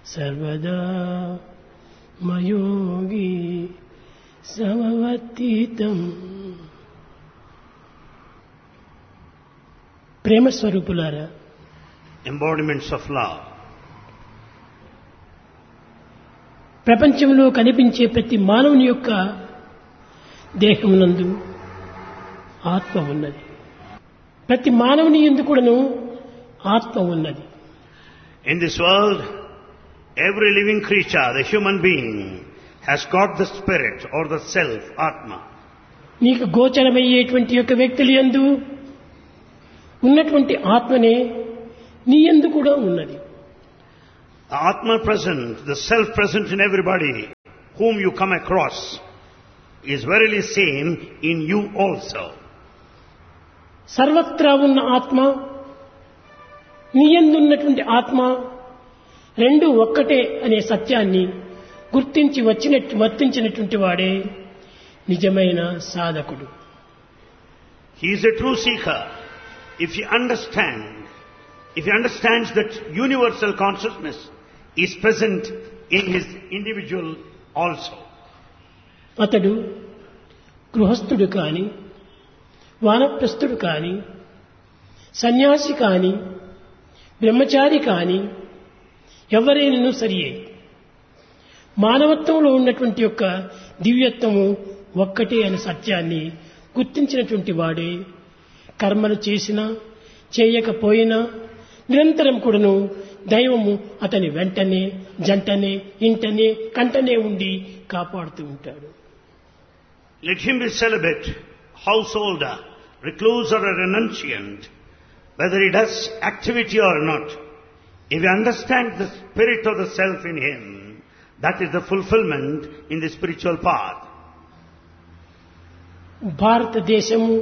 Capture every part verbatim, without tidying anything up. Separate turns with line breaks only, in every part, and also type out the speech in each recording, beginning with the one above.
సర్వదా మయోగి సమవర్తితం. ప్రేమ స్వరూపులారా,
embodiments of love.
ప్రపంచంలో కనిపించే ప్రతి మానవుని యొక్క దేహమునందు ఆత్మ ఉన్నది. ప్రతి మానవుని యందు కూడాను ఆత్మ ఉన్నది.
In this world, every living creature, the human being, has got the spirit or the self, Atma.
నీకు గోచరమయ్యేటువంటి యొక్క వ్యక్తుల యందు ఉన్నటువంటి ఆత్మనే నీ యందు కూడా ఉన్నది.
The Atma present, the self present in everybody whom you come across, is verily same in you also.
సర్వత్రా ఉన్న ఆత్మ, నీ యందు ఉన్నటువంటి ఆత్మ రెండు ఒక్కటే అనే సత్యాన్ని గుర్తించి వచ్చినట్టు వర్తించినటువంటి వాడే నిజమైన సాధకుడు.
He is a true seeker. If he understand, if he understands that universal consciousness is present in his individual also.
అతడు గృహస్థుడు కాని, వానప్రస్థుడు కాని, సన్యాసి కాని, బ్రహ్మచారి కాని ఎవరైనను సరియే, మానవత్వంలో ఉన్నటువంటి యొక్క దివ్యత్వము ఒక్కటే అనే సత్యాన్ని గుర్తించినటువంటి వాడే కర్మలు చేసినా చేయకపోయినా నిరంతరం కూడాను దైవము అతని వెంటనే జంటనే ఇంటనే కంటనే ఉండి కాపాడుతూ ఉంటాడు.
Let him be celibate, householder, recluse or a renunciant, whether he does activity or not. If he understands the spirit of the self in him, that is the fulfillment in the spiritual path.
భారతదేశము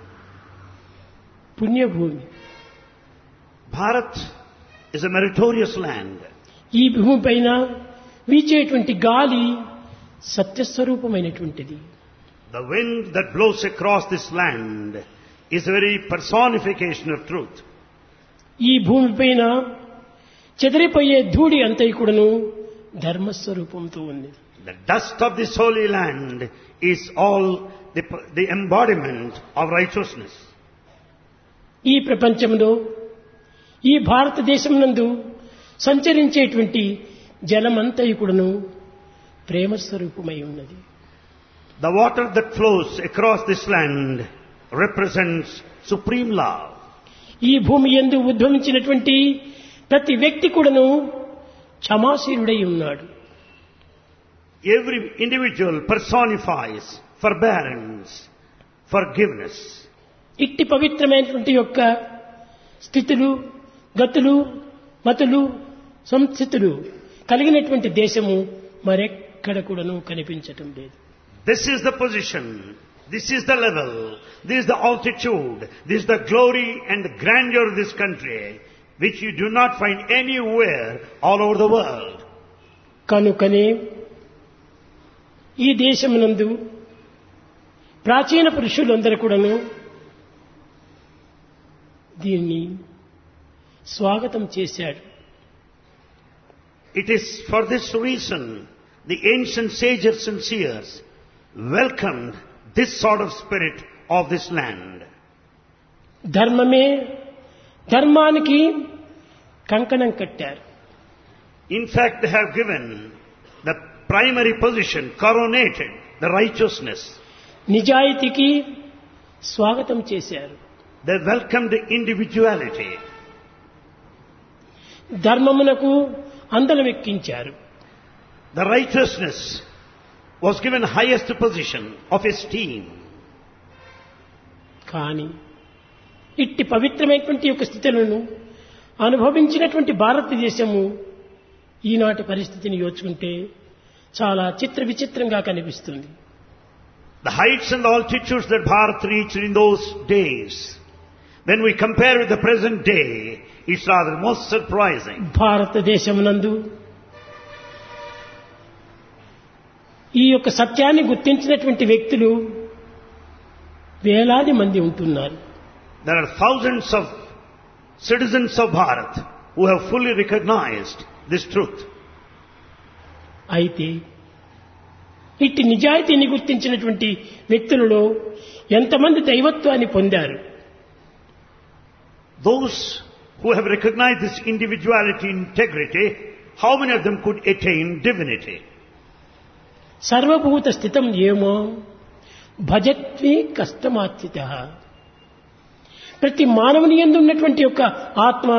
పుణ్యభూమి.
Bharat is a meritorious land.
ఈ భూమి పైన వీచేటువంటి గాలి సత్యస్వరూపమైనటువంటిది.
The wind that blows across this land is a very personification of truth.
ఈ భూమి పైన చెదిరిపోయే ధూళి అంతయు కూడాను ధర్మస్వరూపంతో ఉంది.
The dust of this holy land is all the, the embodiment of righteousness.
ఈ ప్రపంచంలో ఈ భారతదేశం నందు సంచరించేటువంటి జలమంతయు కూడాను ప్రేమ స్వరూపమై ఉన్నది.
The water that flows across this land represents supreme love.
ఈ భూమి యందు ఉద్భవించినటువంటి ప్రతి వ్యక్తి కూడాను క్షమాశీలుడై ఉన్నాడు.
Every individual personifies forbearance, forgiveness.
ఇట్టి పవిత్రమైనటువంటి యొక్క స్థితులు, గతులు, మతులు, సంస్థితులు కలిగినటువంటి దేశము మరెక్కడ కూడాను కనిపించటం లేదు.
This is the position, this is the level, this is the altitude, this is the glory and the grandeur of this country, which you do not find anywhere all over the world.
కనుకనే ఈ దేశమునందు ప్రాచీన పురుషులందరూ కూడాను దీన్ని స్వాగతం చేశాడు.
It is for this reason the ancient sages and seers welcomed this sort of spirit of this land.
ధర్మమే ధర్మానికి కంకణం కట్టారు.
In fact, they have given the primary position, coronated the righteousness.
నిజాయితీకి స్వాగతం చేశారు.
They welcomed the individuality.
ధర్మమునకు అందలం ఎక్కించారు.
The righteousness was given highest position of esteem.
కానీ ఇట్టి పవిత్రమైనటువంటి యొక్క స్థితులను అనుభవించినటువంటి భారతదేశము ఈనాటి పరిస్థితిని యోచుకుంటే చాలా చిత్ర విచిత్రంగా కనిపిస్తుంది.
The heights and the altitudes that Bharat reached in those days, when we compare with the present day, it's rather most surprising.
భారతదేశమునందు ఈ యొక్క సత్యాన్ని గుర్తించినటువంటి వ్యక్తులు వేలాది మంది ఉంటున్నారు.
There are thousands of citizens of Bharat who have fully recognized this truth.
అయితే ఇట్టి నిజాయితీని గుర్తించినటువంటి వ్యక్తులలో ఎంతమంది దైవత్వాన్ని పొందారు?
Those who have recognized this individuality, integrity, how many of them could attain divinity?
సర్వభూత స్థితం ఏమో భజత్వే కష్టమాత్రిత. ప్రతి మానవుని యందు ఉన్నటువంటి యొక్క ఆత్మ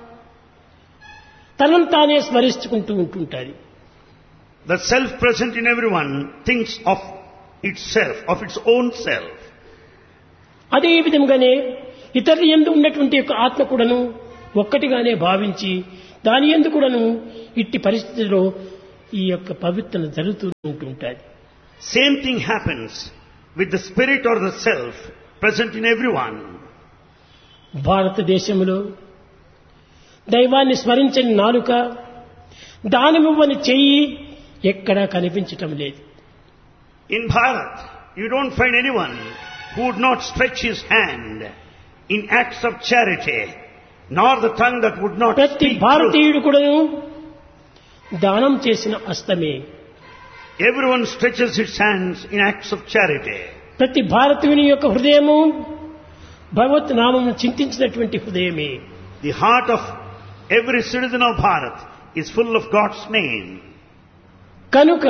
తనను తానే స్మరించుకుంటూ ఉంటుంటుంది.
The self present in everyone thinks of itself, of its own self.
అదే విధంగానే ఇతరుల యందు ఉన్నటువంటి యొక్క ఆత్మ కూడాను ఒక్కటిగానే భావించి దాని యందు కూడాను ఇట్టి పరిస్థితిలో ఈ యొక్క పవిత్రత జరుగుతూ ఉంటుంటుంది.
Same thing happens with the spirit or the self present in everyone.
భారతదేశంలో దైవాన్ని స్మరించని నాలుక, దానమివ్వని చెయ్యి ఎక్కడా కనిపించటం లేదు.
In Bharat, you don't find anyone who would not stretch his hand in acts of charity, nor the tongue that would not
ప్రతి
speak truth.
భారతీయుడు కూడాను దానం చేసిన హస్తమే.
Everyone stretches its hands in acts of charity.
ప్రతి భారతీయుని యొక్క హృదయము భగవత్ నామమును చింతించినటువంటి హృదయమే.
The heart of every citizen of Bharat is full of God's name.
కనుక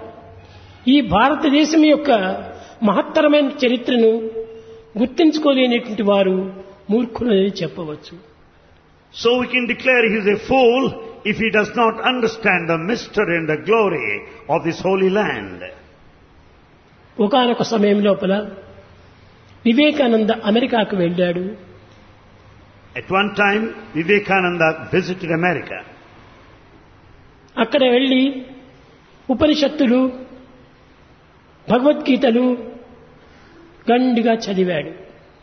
ఈ భారతదేశం యొక్క మహత్తరమైన చరిత్రను గుర్తించుకోలేనటువంటి వారు మూర్ఖులని చెప్పవచ్చు.
So we can declare he is a fool if he does not understand the mystery and the glory of this holy land.
ఒకానొక సమయం లోపల వివేకానంద అమెరికాకు వెళ్ళాడు.
At one time, Vivekananda visited America.
అక్కడ వెళ్ళి ఉపనిషత్తులు, భగవద్గీతలు గండిగా చదివాడు.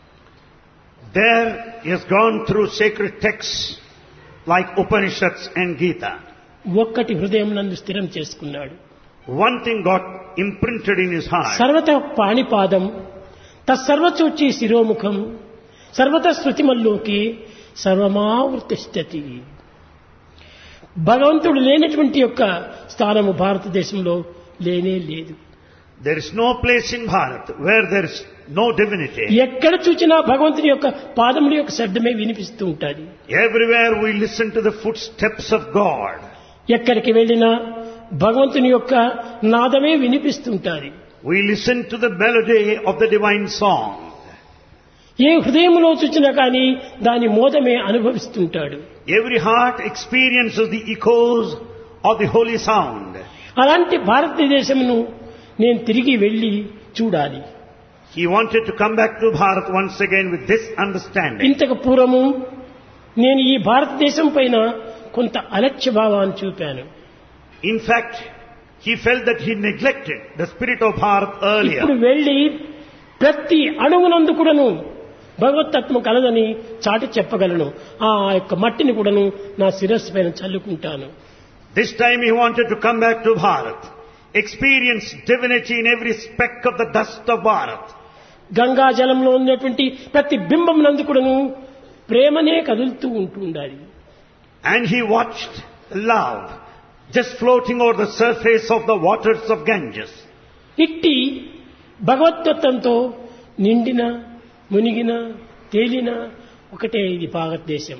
There he has gone through sacred texts like Upanishads and Gita.
ఒక్కటి హృదయం నందు స్థిరం చేసుకున్నాడు.
One thing got imprinted in his heart.
సర్వత పాణిపాదం తత్సర్వచోచి శిరోముఖం సర్వత శృతిమల్లోకి సర్వమావృతిష్టతి. భగవంతుడు లేనటువంటి యొక్క స్థానము భారతదేశంలో లేనే లేదు.
There is no place in Bharat where there is no divinity.
ఎక్కడ చూచినా భగవంతుని యొక్క పాదముల యొక్క శబ్దమే వినిపిస్తూ ఉంటుంది.
Everywhere we listen to the footsteps of God.
ఎక్కడికి వెళ్ళినా భగవంతుని యొక్క నాదమే వినిపిస్తుంటాది.
We listen to the melody of the divine song.
ఏ హృదయంలో చూచినా కానీ దాని మోదమే అనుభవిస్తుంటాడు.
Every heart experiences the echoes of the holy sound.
అలాంటి భారతదేశమును నేను తిరిగి వెళ్ళి చూడాలి.
He wanted to come back to Bharat once again with this understanding.
ఇంతకు పూర్వము నేను ఈ భారతదేశం పైన కొంత అలక్ష్య భావాన్ని చూపాను.
In fact, he felt that he neglected the spirit of Bharat earlier.
ఇప్పుడు వెళ్ళి ప్రతి అణువునందు కూడాను భగవతత్వం కలదని చాటి చెప్పగలను. ఆ యొక్క మట్టిని కూడాను నా శిరస్సు పైన చల్లుకుంటాను.
This time he wanted to come back to Bharat, experience divinity in every speck of the dust of Bharat.
Ganga జలంలో ఉన్నటువంటి ప్రతి బింబం నందు కూడాను ప్రేమనే కదులుతూ ఉంటుండాలి.
And he watched love just floating over the surface of the waters of Ganges.
ఇట్టి భగవతత్వంతో నిండిన మునిగిన తేలిన ఒకటే ఇది భారతదేశం.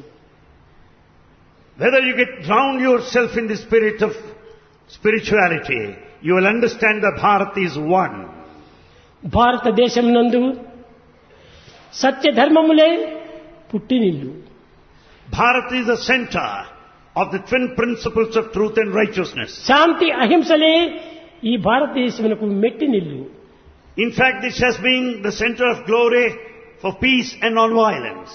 Whether you get drowned yourself in the spirit of spirituality, you will understand that Bharat is one.
భారతదేశం నందు సత్య ధర్మములే పుట్టినిల్లు.
Bharat is the center of the twin principles of truth and righteousness.
శాంతి అహింసలే ఈ భారతదేశమునకు మెట్టినిల్లు.
In fact, this has been the center of glory for peace and non-violence.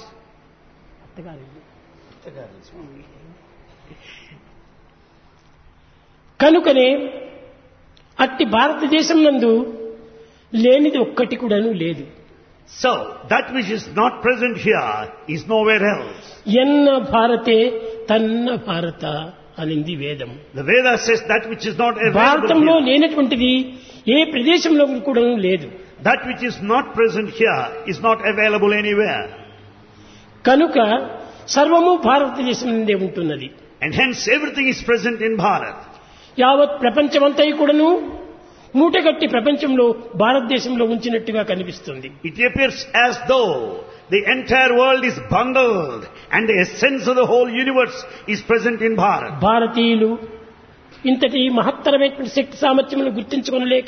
కనుకనే అట్టి భారతదేశం నందు లేనిది ఒక్కటి కూడాను లేదు.
So, that which is not present here is nowhere else.
ఎన్న భారతే తన్న భారత అనింది వేదం.
The Veda says that which is not available
భారతంలో
here.
లేనటువంటిది ఏ ప్రదేశంలో కూడా లేదు.
That which is not present here is not available anywhere.
కనుక సర్వము భారతదేశం నుండే ఉంటున్నది.
And hence everything is present in Bharat.
యావత్ ప్రపంచమంతా కూడాను మూటగట్టి ప్రపంచంలో భారతదేశంలో ఉంచినట్టుగా కనిపిస్తుంది.
It appears as though the entire world is bundled and the essence of the whole universe is present in Bharat.
భారతీయులు ఇంతటి మహత్తరమైన శక్తి సామర్థ్యములను గుర్తించుకొనలేక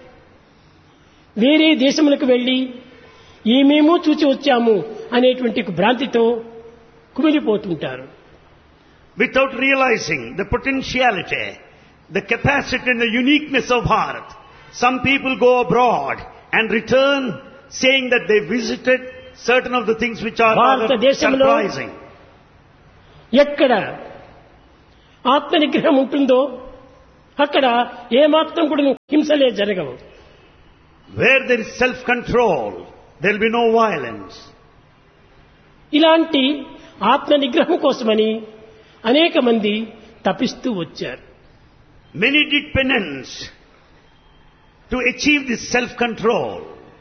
వేరే దేశములకు వెళ్లి ఏమేమో చూచి వచ్చాము అనేటువంటి భ్రాంతితో కుమిలిపోతుంటారు.
Without realizing the potentiality, the capacity and the uniqueness of Bharat, some people go abroad and return saying that they visited certain of the things which are rather surprising.
ఎక్కడ ఆత్మ నిగ్రహం ఉంటుందో అక్కడ ఏమాత్రం కూడా హింసలే జరగవు.
Where there is self-control, there will be no violence.
ఇలాంటి ఆత్మ నిగ్రహం కోసమని అనేక మంది తపిస్తూ వచ్చారు.
Many did penance to achieve this self-control.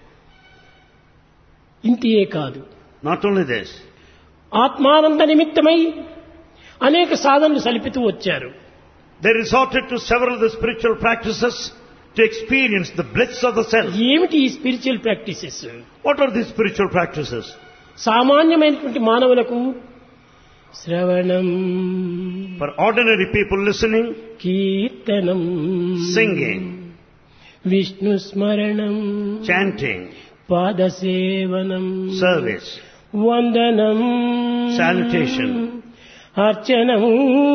ఇంతే కాదు,
Not only this,
ఆత్మానంద నిమిత్తమై అనేక సాధనలు సలిపితూ వచ్చారు.
they resorted to several of the spiritual practices to experience the bliss of the self.
ఏమిటి ఈ spiritual practices?
What are these spiritual practices?
సామాన్యమైనటువంటి మానవులకు శ్రవణం,
For ordinary people listening,
కీర్తనం,
singing,
విష్ణు స్మరణం,
chanting,
పాదసేవనం,
service,
వందనం,
salutation,
అర్చనం,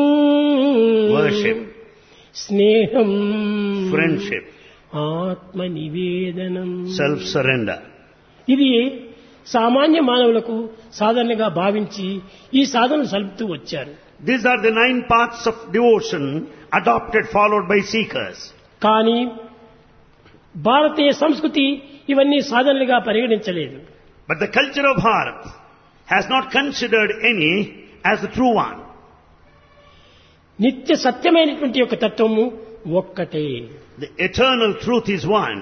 worship,
స్నేహం,
friendship,
ఆత్మ నివేదనం,
self-surrender.
ఇది సామాన్య మానవులకు సాధారణంగా భావించి ఈ సాధనలు సలుపుతూ వచ్చారు.
These are the nine paths of devotion adopted, followed by seekers.
కానీ భారతీయ సంస్కృతి ఇవన్నీ సాధనలుగా పరిగణించలేదు.
But the culture of Bharat has not considered any as the true one.
నిత్య సత్యమైనటువంటి యొక్క తత్వము ఒక్కటే.
The eternal truth is one.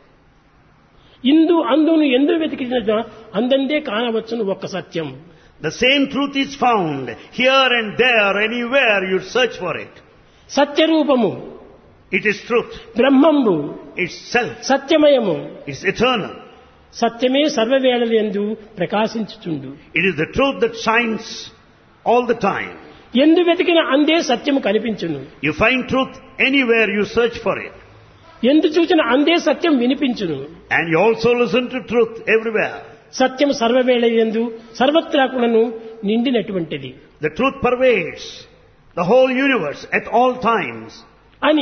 ఇందు అందును ఎందు వెతికిన అందందే కానవచ్చును ఒక్క సత్యం.
The same truth is found here and there, anywhere you search for it.
సత్యరూపము,
It is truth.
బ్రహ్మంబు,
It's self.
సత్యమయము.
It's eternal.
సత్యమే సర్వవేళలందు ప్రకాశించుచుండు.
It is the truth that shines all the time.
ఎందు వెతికిన అందే సత్యము కనిపించును.
You find truth anywhere you search for it.
ఎందు చూచిన అందే సత్యం వినిపించును.
And you also listen to truth everywhere.
సత్యం సర్వవేళయందు సర్వత్రా కూడాను నిండినటువంటిది
The truth pervades the whole universe at all times.
అని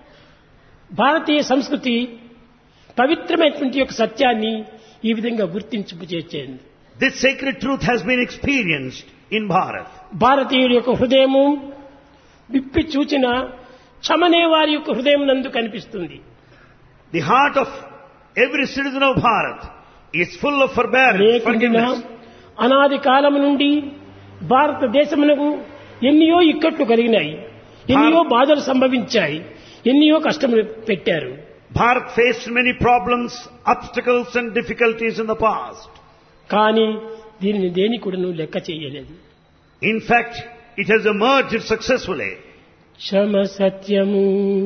భారతీయ సంస్కృతి పవిత్రమైనటువంటి యొక్క సత్యాన్ని ఈ విధంగా గుర్తింపు చేసేది.
This sacred truth has been experienced in Bharat.
భారతీయుల యొక్క హృదయము విప్పి చూచిన క్షమనే వారి యొక్క హృదయం నందు కనిపిస్తుంది.
The heart of every citizen of Bharat is full of forbearance,
లేకుండా
forgiveness.
అనాది కాలం నుండి భారతదేశమునకు ఎన్నో ఇక్కట్లు కలిగినాయి, ఎన్నో బాధలు సంభవించాయి, ఎన్నో కష్టములు పెట్టారు.
Bharat faced many problems, obstacles and difficulties in the past.
కానీ దీనిని దేని కూడాను లెక్క చేయలేదు.
In fact, it has emerged successfully.
క్షమ సత్యము,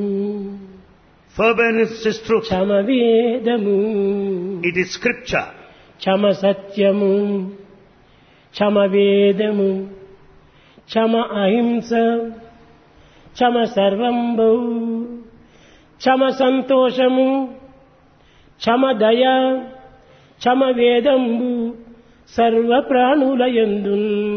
Forbearance is truth.
క్షమ వేదము,
It is scripture.
క్షమ సత్యము, క్షమ వేదము, క్షమ అహింస, క్షమ సర్వంబౌ, క్షమ సంతోషము, క్షమ దయ, క్షమ వేదంబు సర్వ ప్రాణులయందు.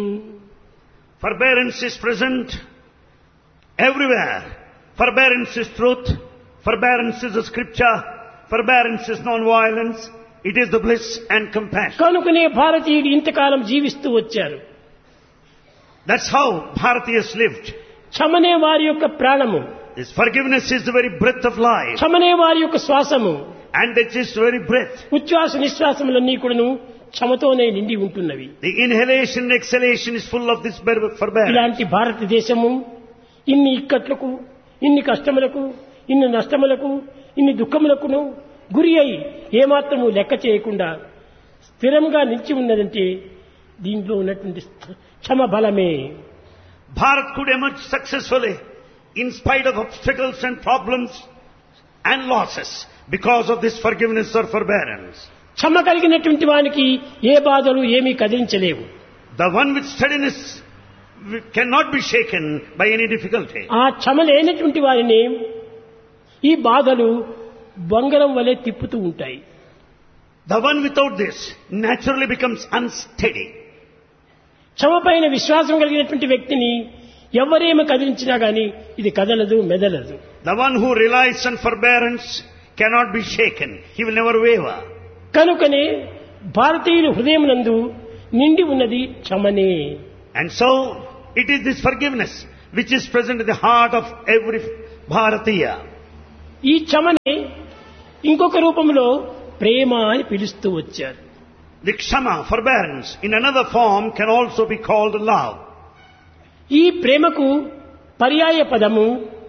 Forbearance is present everywhere. Forbearance is truth. Forbearance is the scripture. Forbearance is non-violence. It is the bliss and compassion.
కనుకనే భారతీయుడు ఇంతకాలం జీవిస్తూ వచ్చారు.
That's how Bharatiyas lived.
క్షమనే వారి యొక్క ప్రాణము,
This forgiveness is the very breath of life.
క్షమనే వారి యొక్క శ్వాసము,
And it is the very breath.
ఉచ్ఛ్వాస నిశ్వాసములన్నీ కూడాను క్షమతోనే నిండి ఉంటున్నవి.
The inhalation and exhalation is full of this forbearance.
ఇలాంటి భారతదేశము ఇన్ని ఇక్కట్లకు, ఇన్ని కష్టములకు, ఇన్ని నష్టములకు, ఇన్ని దుఃఖములకును గురి అయి ఏమాత్రము లెక్క చేయకుండా స్థిరంగా నిలిచి ఉన్నదంటే దీంట్లో ఉన్నటువంటి క్షమ బలమే.
Bharat could emerge successfully in spite of obstacles and problems and losses because of this forgiveness or forbearance.
క్షమ కలిగినటువంటి వానికి ఏ బాధలు ఏమీ కదిలించలేవు.
The one with steadiness cannot be shaken by any difficulty.
ఆ క్షమ లేనటువంటి వారిని ఈ బాధలు బంగారం వలె తిప్పుతూ ఉంటాయి.
The one without this naturally becomes unsteady.
క్షమ పైన విశ్వాసం కలిగినటువంటి వ్యక్తిని ఎవరేమి కదిలించినా గాని ఇది కదలదు మెదలదు.
The one who relies on forbearance cannot be shaken. He will never waver.
కనుకనే భారతీయుల హృదయమునందు నిండి ఉన్నది క్షమనే.
And so it is this forgiveness which is present in the heart of every Bharatiya.
ఈ క్షమనే ఇంకొక రూపంలో ప్రేమ అని పిలుస్తూ వచ్చారు.
The kshama, forbearance, in another form can also be called love.
ఈ ప్రేమకు పర్యాయ పదము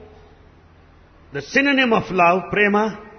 The synonym of love, prema,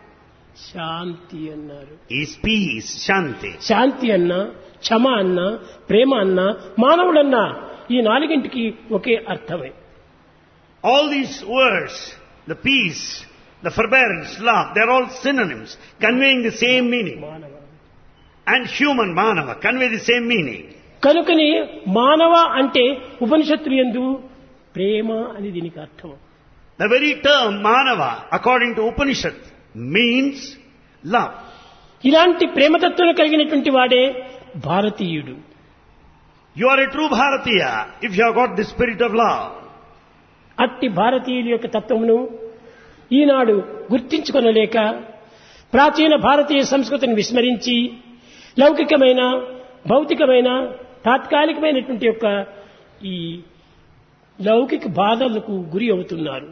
శాంతి అన్నారు.
is peace, shanti.
శాంతి అన్నా, క్షమ అన్నా, ప్రేమ అన్నా, మానవుడన్నా ఈ నాలుగింటికి ఒకే అర్థమే.
All these words, the peace, the forbearance, love, they are all synonyms conveying the same meaning.
మానవ
And human, manava, convey the same meaning.
కనుకనే మానవ అంటే ఉపనిషత్తులు యందు ప్రేమ అని దీనికి అర్థం.
The very term manava, according to Upanishad, means love.
ఇలాంటి ప్రేమతత్వం కలిగినటువంటి వాడే భారతీయుడు.
You are a true Bharatiya if you have got the spirit of love.
అట్టి భారతీయుల యొక్క తత్వమును ఈనాడు గుర్తించుకొనలేక ప్రాచీన భారతీయ సంస్కృతిని విస్మరించి లౌకికమైన భౌతికమైన తాత్కాలికమైనటువంటి యొక్క ఈ లౌకిక బాధలకు గురి అవుతున్నారు.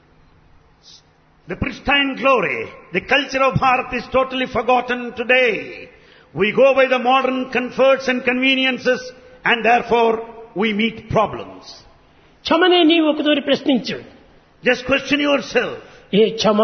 The pristine glory, the culture of Bharat is totally forgotten today. We go by the modern comforts and conveniences and therefore we meet problems.
క్షమనే నీవు ఒకసారి ప్రశ్నించు.
Just question yourself.
ఏ క్షమ?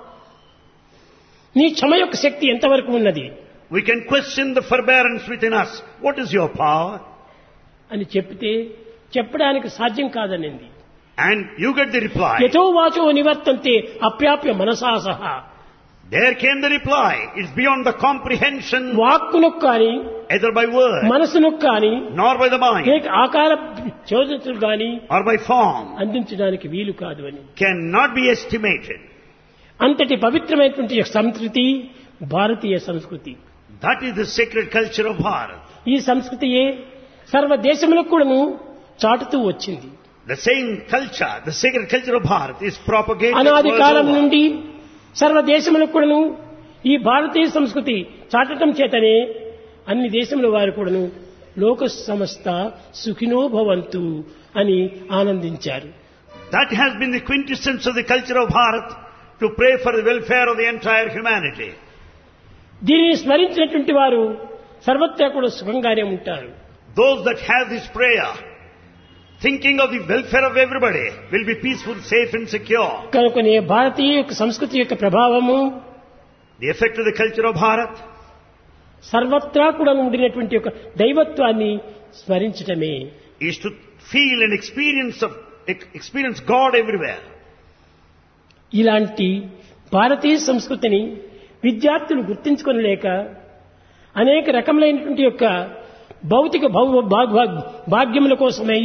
నీ క్షమ యొక్క శక్తి ఎంతవరకు ఉన్నది
We can question the forbearance within us. What is your power?
అని చెప్తే చెప్పడానికి సాధ్యం కాదనింది.
And you get the reply.
యతో వాచో నివర్తంతే అప్యాప్య మనసా సహా.
There came the reply. It's beyond the comprehension
వాక్కునకు కానీ
either by word
మనసునకు కానీ
nor by the mind
ఏక ఆకార చోదతులు కానీ
or by form.
అందించడానికి వీలు కాదు అని.
Cannot be estimated.
అంతటి పవిత్రమైనటువంటి సంస్కృతి భారతీయ సంస్కృతి.
That is the sacred culture of Bharat.
ఈ సంస్కృతియే సర్వ దేశములకు కూడాను చాటుతూ వచ్చింది.
The same culture, the sacred culture of Bharat is propagated
అనాది
world
కాలం
over.
నుండి సర్వ దేశములకు కూడాను ఈ భారతీయ సంస్కృతి చాటటం చేతనే అన్ని దేశముల వారు కూడాను లోక సమస్త సుఖినో భవంతు అని ఆనందించారు.
That has been the quintessence of the culture of Bharat, to pray for the welfare of the entire humanity.
దీనిని స్మరించినటువంటి వారు సర్వత్రా కూడా సుఖంగానే ఉంటారు.
Those that have this prayer, thinking of the welfare of everybody, will be peaceful, safe and secure.
కనుకనే భారతీయ యొక్క సంస్కృతి యొక్క ప్రభావము
The effect of the culture of Bharat
సర్వత్రా కూడా ఉండినటువంటి ఒక దైవత్వాన్ని స్మరించటమే.
is to feel and experience of experience God everywhere.
ఇలాంటి భారతీయ సంస్కృతిని విద్యార్థులు గుర్తించుకొనలేక అనేక రకములైనటువంటి యొక్క భౌతిక భాగ్యముల కోసమై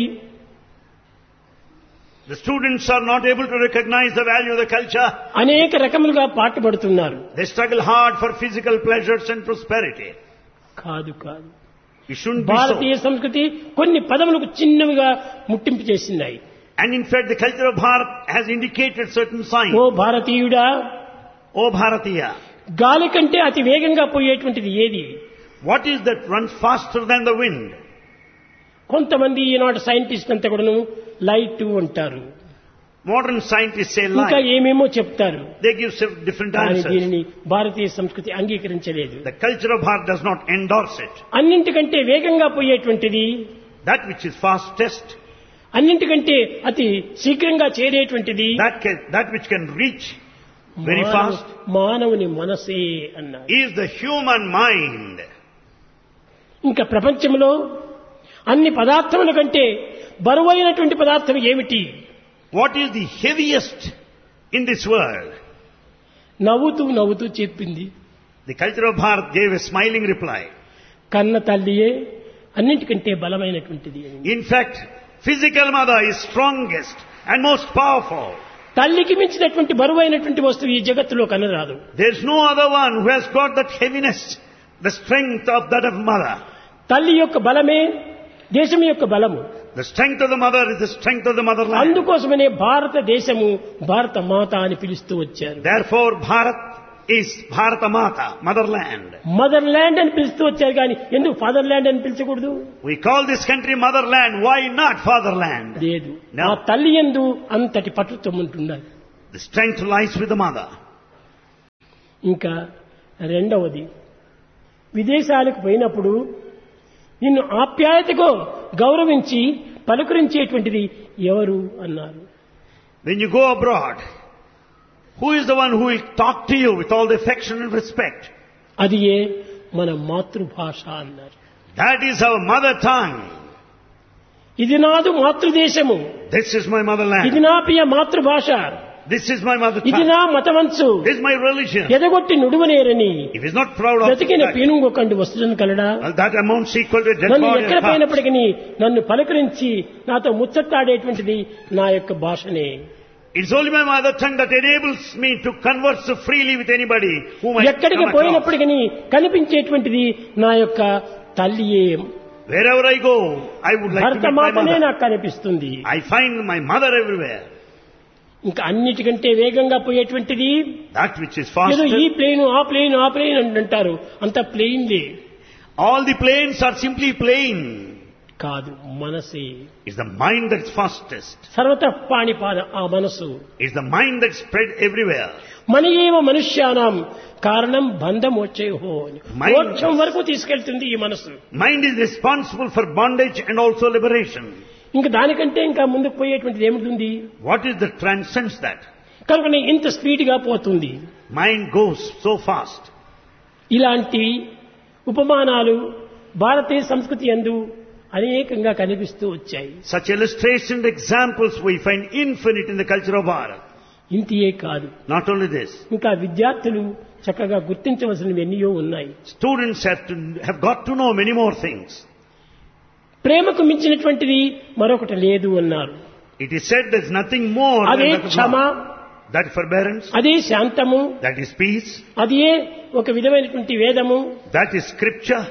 The students are not able to recognize the value of the culture.
అనేక రకములుగా పాటుపడుతున్నారు.
They struggle hard for physical pleasures and prosperity.
కాదు కాదు
It shouldn't be
Bharatiya
so.
సంస్కృతి కొన్ని పదములకు చిన్నవిగా ముట్టింపు చేసినాయి.
And in fact, the culture of Bharat has indicated certain signs.
Oh భారతీయుడా,
O Bharatiya,
గాలి కంటే అతి వేగంగా పోయేటువంటిది ఏది?
what is that runs faster than the wind?
కొంతమంది ఈనాటి సైంటిస్ట్ అంతా కూడాను లైట్ అంటారు,
Modern scientists say
ఇంకా
light.
ఏమేమో చెప్తారు.
They give sev- different
కానీ
answers.
దీనిని భారతీయ సంస్కృతి అంగీకరించలేదు.
The culture of Bharat does not endorse it.
అన్నింటికంటే వేగంగా పోయేటువంటిది,
That which is fastest,
అన్నింటికంటే అతి శీఘ్రంగా చేరేటువంటిది
that can, that which can reach very
మానవ-
fast,
మానవుని మనసే అన్నారు.
is the human mind.
ఇంకా ప్రపంచంలో అన్ని పదార్థముల కంటే బరువైనటువంటి పదార్థం ఏమిటి?
What is the heaviest in this world?
నవ్వుతూ నవ్వుతూ చెప్పింది,
The culture of Bharat gave a smiling reply.
కన్న తల్లియే అన్నింటికంటే బలమైనటువంటిది అని.
In fact, physical mother is strongest and most powerful.
తల్లికి మించినటువంటి బరువైనటువంటి వస్తువు ఈ జగత్తులో కనరాదు.
There is no other one who has got that heaviness, the strength of that of mother.
తల్లి యొక్క బలమే దేశం యొక్క బలము.
The strength of the mother is the strength of the motherland.
అందుకోసమనే భారతదేశము భారత మాత అని పిలుస్తూ వచ్చారు.
Therefore, Bharat is Bharata Mata, motherland.
Mother land అని పిలుస్తూ వచ్చారు కానీ ఎందుకు ఫాదర్ ల్యాండ్ అని పిలిచకూడదు?
We call this country motherland. Why not fatherland?
లేదు,
No.
ఆ తల్లి యందు అంతటి పట్టుత్వం ఉంటున్నది.
The strength lies with the mother.
ఇంకా రెండవది, విదేశాలకు పోయినప్పుడు నిన్ను ఆప్యాయతగా గౌరవించి పలుకరించేటువంటిది ఎవరు అన్నారు.
When you go abroad, who is the one who will talk to you with all the affection and respect?
అది ఏ మన మాతృభాష అన్నారు.
That is our mother tongue.
ఇది నాదు మాతృదేశము,
This is my motherland.
ఇది నా ప్రియ మాతృభాష,
This is my mother
ఇది
tongue.
నా మతవంశు,
This is my religion.
ఎదగొట్టి నుడువనేరని
If he is not proud of
బ్రతికిన
that,
పీనుగొకండి వస్తువును కలడా.
well, that amounts equal to a dead
నన్ను
body.
ఎక్కడ
and heart.
పోయినప్పటికీ నన్ను పలకరించి నాతో ముచ్చట్లాడేటువంటిది నా యొక్క భాషనే.
It's only my mother tongue that enables me to converse freely with anybody whom I
ఎక్కడికి
come across.
పోయినప్పటికీ కనిపించేటువంటిది నా యొక్క తల్లియే.
Wherever I go, I would like to
భర్త
meet my
మాతనే
mother.
నాకు కనిపిస్తుంది.
I find my mother everywhere.
ఇంకా అన్నిటికంటే వేగంగా పోయేటువంటిది
That which is
ఏదో ఈ
faster.
ప్లేన్ ఆ ప్లేన్ ఆ ప్లేన్ అని అంటారు. అంత ప్లేన్లే
All the planes are simply plain.
కాదు, మనసే
It's the mind that's fastest.
సర్వతః పాణిపాద ఆ మనసు.
It's the mind that's spread everywhere.
మన ఏవ మనుష్యానాం కారణం బంధం వచ్చేహో అని.
Mind-
మోక్షం వరకు తీసుకెళ్తుంది ఈ మనసు.
Mind is responsible for bondage and also liberation.
ఇంకా దానికంటే ఇంకా ముందుకు పోయేటువంటిది ఏమిటి?
What is that transcends that?
కనుక ఇంత స్పీడ్ గా పోతుంది.
Mind goes so fast.
ఇలాంటి ఉపమానాలు భారతీయ సంస్కృతి యందు అనేకంగా కనిపిస్తూ వచ్చాయి.
Such illustration examples we find infinite in the culture of Bharat.
ఇంతియే కాదు,
Not only this,
ఇంకా విద్యార్థులు చక్కగా గుర్తించవలసినవి ఎన్నో ఉన్నాయి.
students have to have got to know many more things.
ప్రేమకు మించినటువంటిది మరొకటి లేదు అన్నారు.
It is said there's nothing more than
అదే
that of
Kshama,
love. That forbearance,
అదే శాంతము,
that is peace,
అదే ఒక విధమైనటువంటి వేదము.
that is scripture.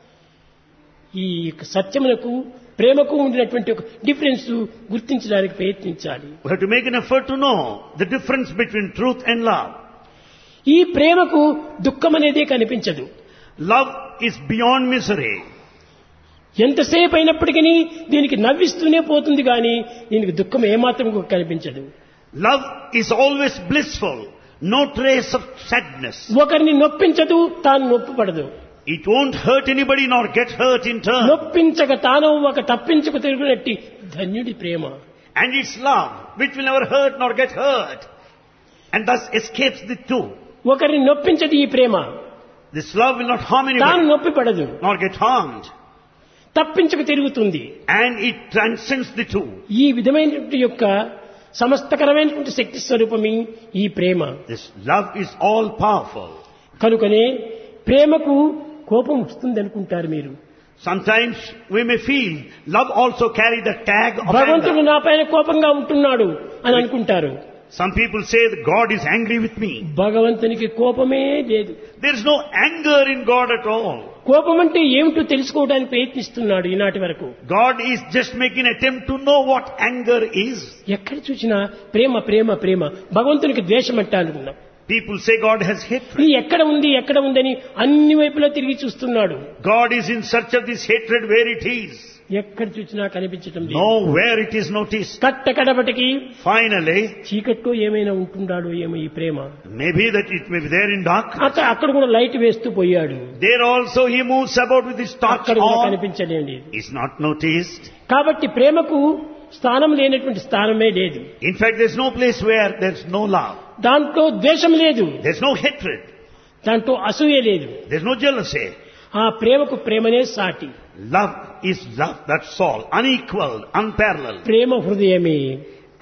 ఈ యొక్క సత్యమునకు ప్రేమకు ఉండినటువంటి ఒక డిఫరెన్స్ గుర్తించడానికి ప్రయత్నించాలి.
We have to make an effort to know the difference between truth and love.
ఈ ప్రేమకు దుఃఖం అనేదే కనిపించదు.
Love is beyond misery.
ఎంతసేపు అయినప్పటికీ దీనికి నవ్విస్తూనే పోతుంది కానీ దీనికి దుఃఖం ఏమాత్రం కనిపించదు.
Love is always blissful, no trace of sadness.
ఒకరిని నొప్పించదు, తాను నొప్పిపడదు.
It won't hurt anybody nor get hurt in turn.
నొప్పించక తాను ఒక తప్పించుకు తిరుగునట్టి ధన్యుడి ప్రేమ.
And it's love which will never hurt nor get hurt and thus escapes the two.
ఒకరిని నొప్పించదు ఈ ప్రేమ,
This love will not harm
తాను
anybody
నొప్పిపడదు,
nor get harmed,
తప్పించుకు తిరుగుతుంది.
and it transcends the two.
ఈ విధమైనటువంటి యొక్క సమస్తకరమైనటువంటి శక్తి స్వరూపమే ఈ ప్రేమ.
This love is all powerful.
కనుకనే ప్రేమకు కోపం వస్తుంది అనుకుంటారు మీరు.
Sometimes we may feel love also carry the tag of
భగవంతుడు
anger.
నా పైన కోపంగా ఉంటున్నాడు అని అనుకుంటారు.
Some people say that God is angry with me.
భగవంతునికి కోపమే లేదు.
There is no anger in God at all.
కోపం అంటే ఏమిటో తెలుసుకోవడానికి ప్రయత్నిస్తున్నాడు ఈనాటి వరకు.
God is just making an attempt to know what anger is.
ఎక్కడ చూసినా ప్రేమ ప్రేమ ప్రేమ, భగవంతునికి ద్వేషం అంటే అనుకున్నాం.
People say God has hatred.
ఇది ఎక్కడ ఉంది ఎక్కడ ఉందని అన్ని వైపులా తిరిగి చూస్తున్నాడు.
God is in search of this hatred where it is.
ఎక్కడ చూసినా కనిపించటం లేదు.
Nowhere it is noticed.
కట్ట కడబటికి
Finally,
చీకట్లో ఏమైనా ఉంటున్నాడు ఏమో ఈ ప్రేమ.
maybe that it may be there in darkness.
అక్కడ అక్కడ కూడా లైట్ వేస్తూ పోయాడు.
There also he moves about with his torch
అక్కడ కూడా
on.
కనిపించలేండి.
Is not noticed.
కాబట్టి ప్రేమకు స్థానం లేనటువంటి స్థానమే లేదు.
In fact, there's no place where there's no love.
దాంట్లో ద్వేషం లేదు,
There's no hatred.
దాంట్లో అసూయ లేదు.
There's no jealousy.
ఆ ప్రేమకు ప్రేమనే సాటి.
Love is love. That's all. Unequaled, unparalleled.
ప్రేమ హృదయమే.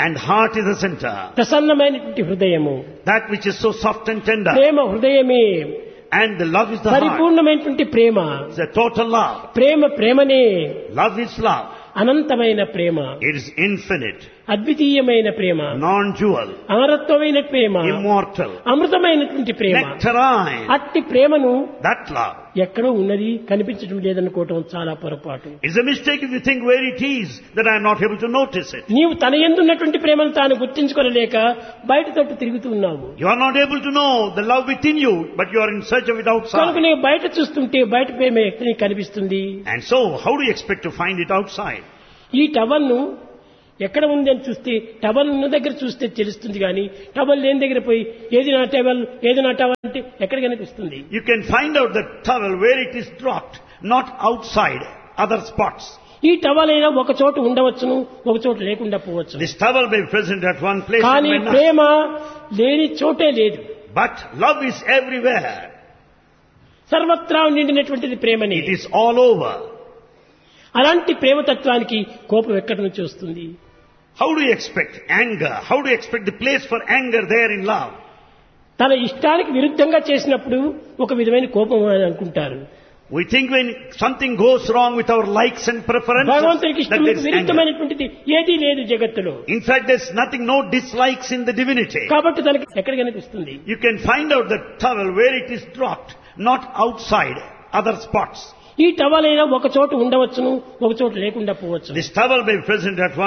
And heart is the center.
ప్రసన్నమైనటువంటి హృదయము,
That which is so soft and tender.
ప్రేమ హృదయమే,
And the love is the heart.
పరిపూర్ణమైనటువంటి ప్రేమ.
It's a total love.
ప్రేమ ప్రేమనే,
Love is love.
అనంతమైన ప్రేమ,
It is infinite,
అద్వితీయమైన Prema,
non-dual,
అమరత్వమైన Prema,
immortal,
అమృతమైనటువంటి Prema.
nectarine.
అట్టి ప్రేమను
That love.
ఎక్కడో ఉన్నది కనిపించడం లేదనుకోవటం చాలా పొరపాటు.
It's a mistake if you think where it is that I am not able to notice it.
నీవు తన యందున్నటువంటి ప్రేమను తాను గుర్తించుకోలేక బయట తట్టు తిరుగుతూ ఉన్నావు.
You are not able to know the love within you, but you are in search of it
కనుక
outside.
నీవు బయట చూస్తుంటే బయట ప్రేమ ఎక్కడ నీకు కనిపిస్తుంది?
And so, how do you expect to find it outside?
ఈ టవల్ను ఎక్కడ ఉంది అని చూస్తే, టవల్ ఉన్న దగ్గర చూస్తే తెలుస్తుంది, కానీ టవల్ లేని దగ్గర పోయి ఏది నా టవల్ ఏది నా టవల్ అంటే ఎక్కడ కనిపిస్తుంది?
You can find out the towel where it is dropped, not outside other spots.
ఈ టవల్ అయినా ఒక చోట ఉండవచ్చును, ఒక చోట లేకుండా పోవచ్చు.
This towel may be present at one place and
కానీ
may not.
ప్రేమ లేని చోటే లేదు.
But love is everywhere.
సర్వత్రా నిండినటువంటిది ప్రేమని.
It is all over.
అలాంటి ప్రేమతత్వానికి కోపం ఎక్కడి నుంచి వస్తుంది?
How do you expect anger? How do you expect the place for anger there in love?
తన ఇష్టానికి విరుద్ధంగా చేసినప్పుడు ఒక విధమైన కోపం అని అనుకుంటారు.
We think when something goes wrong with our likes and preferences,
భగవంతునికి
that
ఇష్టం
there is anger.
విరుద్ధమైనటువంటిది ఏదీ లేదు జగత్తులో.
In fact, there's nothing, no dislikes in the divinity.
కాబట్టి తనకి ఎక్కడ కనిపిస్తుంది?
You can find out the towel where it is dropped, not outside other spots.
ఈ టవల్ అయినా ఒక చోట ఉండవచ్చును, ఒక చోట లేకుండా పోవచ్చు.
This towel may be present at one